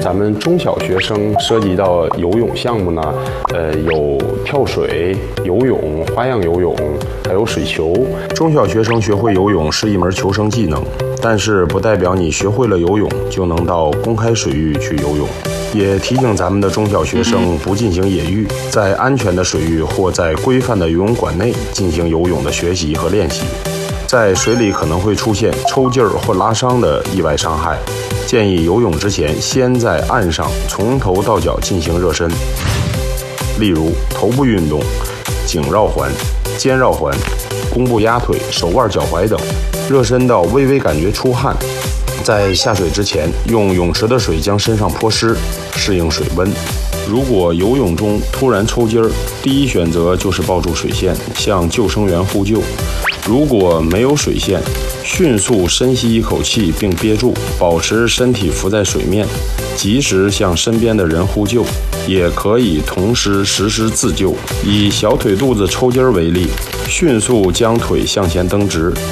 咱们中小学生涉及到游泳项目呢，有跳水、游泳、花样游泳，还有水球。 中小学生学会游泳是一门求生技能，但是不代表你学会了游泳就能到公开水域去游泳。也提醒咱们的中小学生不进行野浴，在安全的水域或在规范的游泳馆内进行游泳的学习和练习。在水里可能会出现抽筋儿或拉伤的意外伤害，建议游泳之前先在岸上从头到脚进行热身，例如头部运动、颈绕环、肩绕环、弓步压腿、手腕脚踝等，热身到微微感觉出汗。在下水之前，用泳池的水将身上泼湿，适应水温。如果游泳中突然抽筋儿，第一选择就是抱住水线，向救生员呼救。如果没有水线，迅速深吸一口气并憋住，保持身体浮在水面，及时向身边的人呼救。也可以同时实施自救，以小腿肚子抽筋为例，迅速将腿向前蹬直，